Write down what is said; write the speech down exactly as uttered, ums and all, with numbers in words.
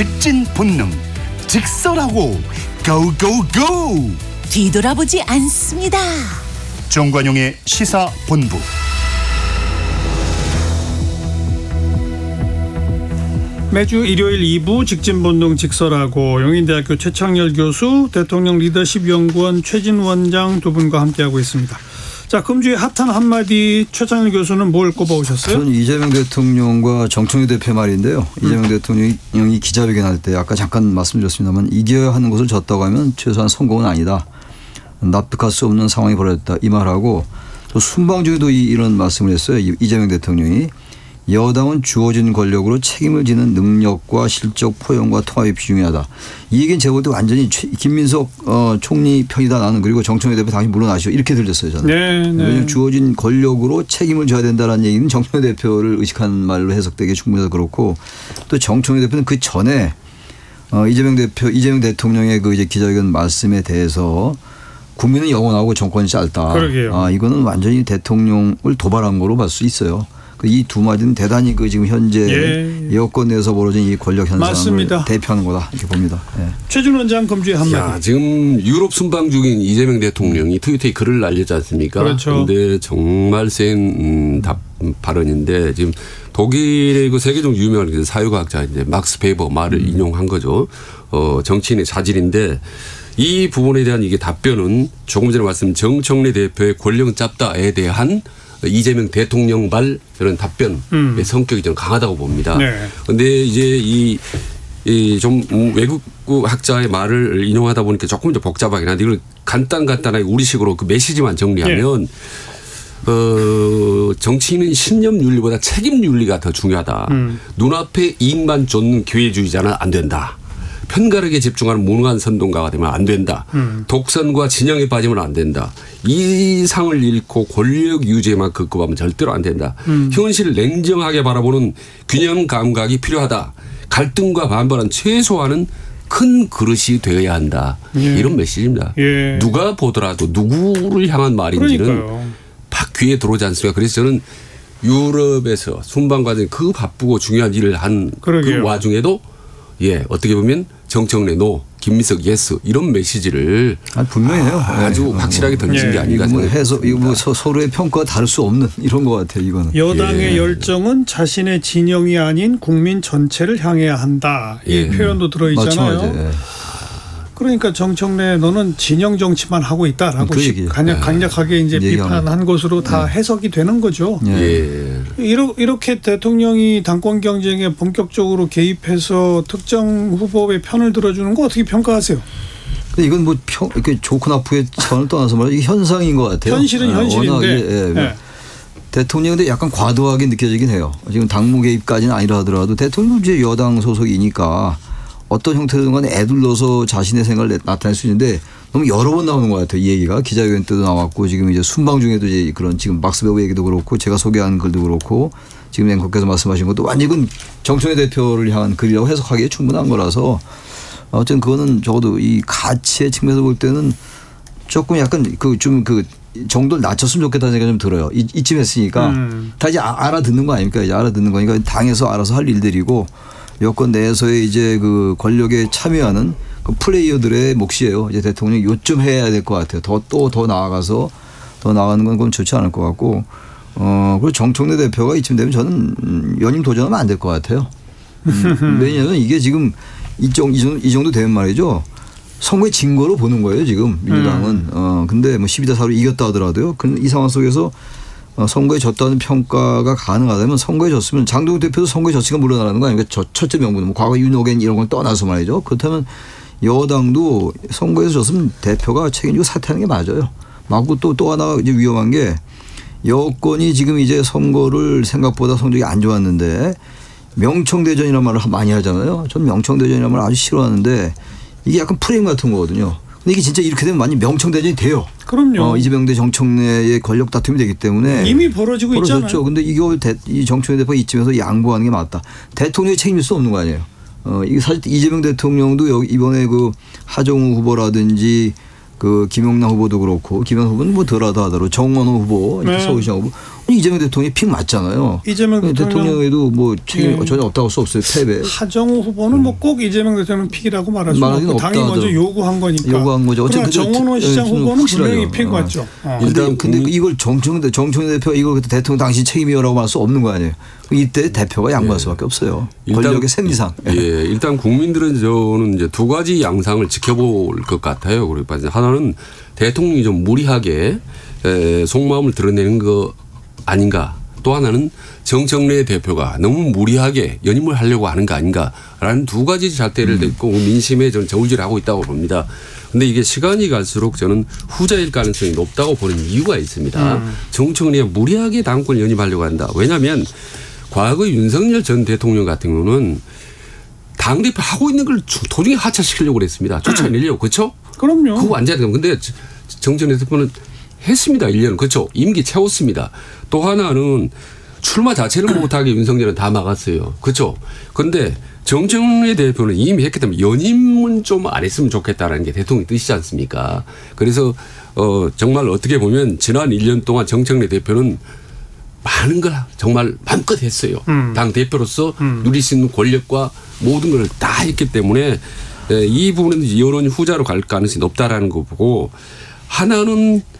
직진 본능, 직설하고 고고고. 뒤돌아보지 않습니다. 정관용의 시사본부. 매주 일요일 이 부 직진본능 직설하고 용인대학교 최창렬 교수, 대통령 리더십 연구원 최진 원장 두 분과 함께하고 있습니다. 자, 금주의 핫한 한마디, 최창렬 교수는 뭘 꼽아오셨어요? 저는 이재명 대통령과 정청래 대표 말인데요. 음. 이재명 대통령이 기자회견할 때 아까 잠깐 말씀드렸습니다만 이겨야 하는 것을 졌다고 하면 최소한 성공은 아니다. 납득할 수 없는 상황이 벌어졌다. 이 말하고 또 순방 중에도 이런 말씀을 했어요. 이재명 대통령이 여당은 주어진 권력으로 책임을 지는 능력과 실적 포용과 통합이 중요하다. 이 얘기는 제가 볼 때 완전히 김민석 어, 총리 편이다 나는. 그리고 정청래 대표 당신 물러나시오. 이렇게 들렸어요. 저는. 네, 네. 왜냐하면 주어진 권력으로 책임을 져야 된다는 얘기는 정청래 대표를 의식한 말로 해석되기 충분해서 그렇고, 또 정청래 대표는 그 전에 어, 이재명 대표, 이재명 대통령의 그 이제 기자회견 말씀에 대해서 국민은 영원하고 정권이 짧다. 그러게요. 아, 이거는 완전히 대통령을 도발한 거로 볼 수 있어요. 이 두 마디는 대단히 그 지금 현재 예. 여권 내에서 벌어진 이 권력 현상을 맞습니다. 대표하는 거다 이렇게 봅니다. 예. 최준 원장 금주의 한마디. 야, 지금 유럽 순방 중인 이재명 대통령이 트위터에 글을 날렸지 않습니까? 그렇죠. 그런데 정말 센 음, 답 발언인데 지금 독일의 그 세계적 유명한 사회과학자 이제 막스 베이버 말을 음. 인용한 거죠. 어, 정치인의 자질인데 이 부분에 대한 이게 답변은 조금 전에 말씀 정청래 대표의 권력은 짧다에 대한 이재명 대통령 발 저는 답변의 음. 성격이 좀 강하다고 봅니다. 그런데 네. 이제 이, 이 좀 외국 학자의 말을 인용하다 보니까 조금 더 복잡하긴 한데 이걸 간단 간단하게 우리식으로 그 메시지만 정리하면 네. 어, 정치인은 신념 윤리보다 책임 윤리가 더 중요하다. 음. 눈앞에 이익만 쫓는 기회주의자는 안 된다. 편가르게 집중하는 무능한 선동가가 되면 안 된다. 음. 독선과 진영에 빠지면 안 된다. 이상을 잃고 권력 유지에만 급급하면 절대로 안 된다. 음. 현실을 냉정하게 바라보는 균형 감각이 필요하다. 갈등과 반발은 최소화하는 큰 그릇이 되어야 한다. 예. 이런 메시지입니다. 예. 누가 보더라도 누구를 향한 말인지는 그러니까요. 팍 귀에 들어오지 않습니까? 그래서 저는 유럽에서 순방 과정에 그 바쁘고 중요한 일을 한 그 와중에도 예, 어떻게 보면 정청래 노, 김민석 예스 이런 메시지를 아, 분명해요. 아, 아주 네. 확실하게 던진 네. 게 아닌가 뭐 해서 이거 뭐 서로의 평가가 다를 수 없는 이런 것 같아요. 이거는 여당의 예. 열정은 자신의 진영이 아닌 국민 전체를 향해야 한다. 이 예. 표현도 들어있잖아요. 예. 그러니까 정청래 너는 진영 정치만 하고 있다라고 그 강력, 강력하게 이제 비판한 것으로 다 네. 해석이 되는 거죠. 예. 이렇게 대통령이 당권 경쟁에 본격적으로 개입해서 특정 후보의 편을 들어주는 거 어떻게 평가하세요? 이건 뭐 평, 이렇게 좋고 나쁘게 차원을 떠나서 말이죠. 이게 현상인 것 같아요. 현실은 현실인데. 예. 네. 대통령인데 약간 과도하게 느껴지긴 해요. 지금 당무 개입까지는 아니라 하더라도 대통령 이제 여당 소속이니까 어떤 형태든 간에 애둘러서 자신의 생각을 나타낼 수 있는데 너무 여러 번 나오는 것 같아요. 이 얘기가 기자회견 때도 나왔고 지금 이제 순방 중에도 이제 그런 지금 막스 베이버 얘기도 그렇고 제가 소개한 글도 그렇고 지금 앵커께서 말씀하신 것도 완전히 정청래 대표를 향한 글이라고 해석하기에 충분한 거라서 어쨌든 그거는 적어도 이 가치의 측면에서 볼 때는 조금 약간 그 좀 그 정도를 낮췄으면 좋겠다는 생각이 좀 들어요. 이, 이쯤 했으니까 음. 다 이제 알아듣는 거 아닙니까? 이제 알아듣는 거니까 당에서 알아서 할 일들이고 여권 내에서의 이제 그 권력에 참여하는 그 플레이어들의 몫이에요. 이제 대통령이 요쯤 해야 될 것 같아요. 더 또 더 나아가서 더 나가는 건 그건 좋지 않을 것 같고, 어 그리고 정청래 대표가 이쯤 되면 저는 연임 도전하면 안 될 것 같아요. 음, 왜냐하면 이게 지금 이 정도, 이 정도 되면 말이죠. 선거에 진 거로 보는 거예요 지금 민주당은. 음. 어 근데 뭐 십이 대 사로 이겼다 하더라도요. 이 상황 속에서 어, 선거에 졌다는 평가가 가능하다면 선거에 졌으면 장동혁 대표도 선거에 졌으니까 물러나라는 거 아닙니까? 저, 첫째 명분은 뭐 과거 윤호겐 이런 걸 떠나서 말이죠. 그렇다면 여당도 선거에서 졌으면 대표가 책임지고 사퇴하는 게 맞아요. 맞고 또, 또 하나 이제 위험한 게 여권이 지금 이제 선거를 생각보다 성적이 안 좋았는데 명청대전이라는 말을 많이 하잖아요. 전 명청대전이라는 말을 아주 싫어하는데 이게 약간 프레임 같은 거거든요. 근데 이게 진짜 이렇게 되면 많이 명청대전이 돼요. 그럼요. 어, 이재명 대 정청래의 권력 다툼이 되기 때문에 이미 벌어지고 벌어졌죠. 있잖아요. 근데 이거 대, 이 정청래 대표가 이쯤에서 양보하는 게 맞다. 대통령이 책임질 수 없는 거 아니에요. 어, 이게 사실 이재명 대통령도 여기 이번에 그 하정우 후보라든지 그 김용남 후보도 그렇고 김영남 후보는 뭐 덜하다 하더라도 정원호 후보, 네. 서울시장 후보 이재명 대통령이 픽 맞잖아요. 이재명 대통령. 대통령에도 뭐 책임 예. 전혀 없다고 할 수 없어요. 패배. 하정우 후보는 뭐 꼭 이재명 대통령 픽이라고 말할 수 없고 당이 먼저 요구한 거니까. 요구한 거죠. 그러나 정원원 시장 후보는 확실하죠. 분명히 픽 맞죠. 어. 일단 근데, 근데 이걸 정청래 정청래 대표가 이걸 대통령 당신 책임이라고 말 수 없는 거 아니에요. 이때 대표가 양보할 수밖에 없어요. 일단, 권력의 셈이상. 예, 일단 국민들은 저는 이제 두 가지 양상을 지켜볼 것 같아요. 그러니까 하나는 대통령이 좀 무리하게 에, 속마음을 드러내는 거 아닌가. 또 하나는 정청래 대표가 너무 무리하게 연임을 하려고 하는 거 아닌가라는 두 가지 잣대를 냈고 음. 민심에 저는 저울질하고 있다고 봅니다. 그런데 이게 시간이 갈수록 저는 후자일 가능성이 높다고 보는 이유가 있습니다. 음. 정청래가 무리하게 당권 연임하려고 한다. 왜냐하면 과거 윤석열 전 대통령 같은 경우는 당대표 하고 있는 걸 도중에 하차시키려고 그랬습니다. 쫓아내려고. 그렇죠? 그럼요. 그거 완전히. 근데 정청래 대표는 했습니다. 일 년. 그렇죠. 임기 채웠습니다. 또 하나는 출마 자체를 못하게 윤석열은 다 막았어요. 그렇죠. 그런데 정청래 대표는 이미 했기 때문에 연임은 좀 안 했으면 좋겠다라는 게 대통령의 뜻이지 않습니까? 그래서 어 정말 어떻게 보면 지난 일 년 동안 정청래 대표는 많은 걸 정말 마음껏 했어요. 음. 당 대표로서 음. 누릴 수 있는 권력과 모든 걸 다 했기 때문에 이 부분은 여론이 후자로 갈 가능성이 높다라는 거 보고 하나는